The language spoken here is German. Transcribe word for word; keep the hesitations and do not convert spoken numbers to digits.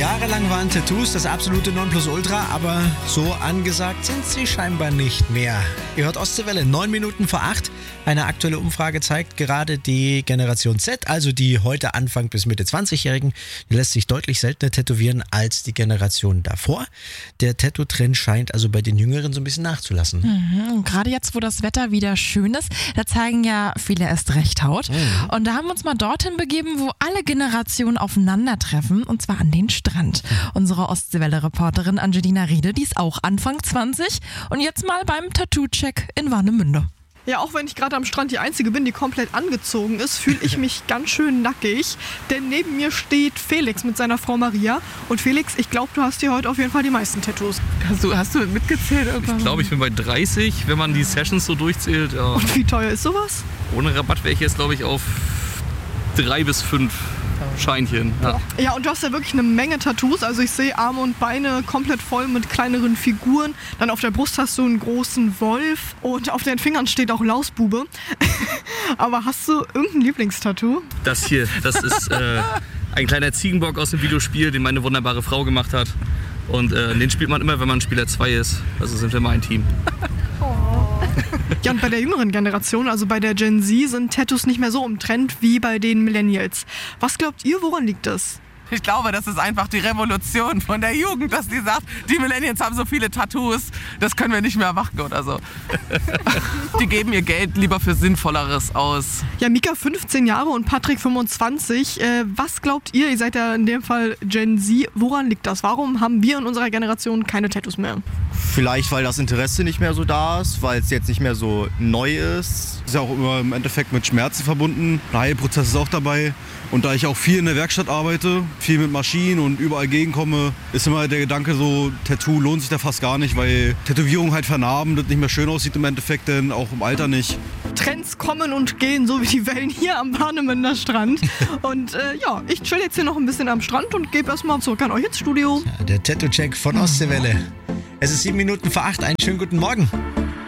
Jahrelang waren Tattoos das absolute Nonplusultra, aber so angesagt sind sie scheinbar nicht mehr. Ihr hört Ostseewelle, neun Minuten vor acht. Eine aktuelle Umfrage zeigt gerade, die Generation Z, also die heute Anfang bis Mitte zwanzigjährigen, die lässt sich deutlich seltener tätowieren als die Generation davor. Der Tattoo-Trend scheint also bei den Jüngeren so ein bisschen nachzulassen. Mhm. Und gerade jetzt, wo das Wetter wieder schön ist, da zeigen ja viele erst recht Haut. Mhm. Und da haben wir uns mal dorthin begeben, wo alle Generationen aufeinandertreffen, und zwar an den Strand. Unsere Ostseewelle-Reporterin Angelina Riede, die ist auch Anfang zwanzig und jetzt mal beim Tattoo-Check in Warnemünde. Ja, auch wenn ich gerade am Strand die Einzige bin, die komplett angezogen ist, fühle ich mich ganz schön nackig. Denn neben mir steht Felix mit seiner Frau Maria. Und Felix, ich glaube, du hast hier heute auf jeden Fall die meisten Tattoos. Hast du, hast du mitgezählt irgendwann? Ich glaube, ich bin bei dreißig, wenn man die Sessions so durchzählt. Ja. Und wie teuer ist sowas? Ohne Rabatt wäre ich jetzt, glaube ich, auf drei bis fünf Scheinchen. Ja. ja, und du hast ja wirklich eine Menge Tattoos. Also ich sehe Arme und Beine komplett voll mit kleineren Figuren. Dann auf der Brust hast du einen großen Wolf und auf den Fingern steht auch Lausbube. Aber hast du irgendein Lieblingstattoo? Das hier, das ist äh, ein kleiner Ziegenbock aus dem Videospiel, den meine wunderbare Frau gemacht hat. Und äh, den spielt man immer, wenn man Spieler zwei ist. Also sind wir mal ein Team. Ja, und bei der jüngeren Generation, also bei der Gen Z, sind Tattoos nicht mehr so im Trend wie bei den Millennials. Was glaubt ihr, woran liegt das? Ich glaube, das ist einfach die Revolution von der Jugend, dass die sagt, die Millennials haben so viele Tattoos, das können wir nicht mehr machen oder so. Die geben ihr Geld lieber für Sinnvolleres aus. Ja, Mika fünfzehn Jahre und Patrick fünfundzwanzig. Äh, was glaubt ihr, ihr seid ja in dem Fall Gen Z, woran liegt das? Warum haben wir in unserer Generation keine Tattoos mehr? Vielleicht, weil das Interesse nicht mehr so da ist, weil es jetzt nicht mehr so neu ist. Ist ja auch immer im Endeffekt mit Schmerzen verbunden. Der Heilprozess ist auch dabei. Und da ich auch viel in der Werkstatt arbeite, viel mit Maschinen und überall gegenkomme, ist immer der Gedanke so, Tattoo lohnt sich da fast gar nicht, weil Tätowierung halt vernarben, das nicht mehr schön aussieht im Endeffekt, denn auch im Alter nicht. Trends kommen und gehen, so wie die Wellen hier am Warnemünder Strand. Und äh, ja, ich chill jetzt hier noch ein bisschen am Strand und gebe erstmal zurück an euch ins Studio. Ja, der Tattoo-Check von Ostseewelle. Es ist sieben Minuten vor acht, einen schönen guten Morgen.